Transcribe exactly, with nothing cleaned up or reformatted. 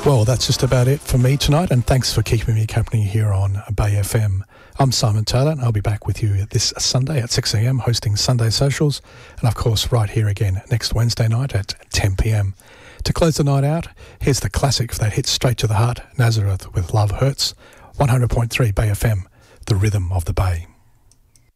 Well, that's just about it for me tonight, and thanks for keeping me company here on Bay F M. I'm Simon Taylor, and I'll be back with you this Sunday at six a m hosting Sunday Socials, and of course right here again next Wednesday night at ten p m. To close the night out, here's the classic that hits straight to the heart, Nazareth with Love Hurts, one hundred point three Bay F M, the rhythm of the Bay.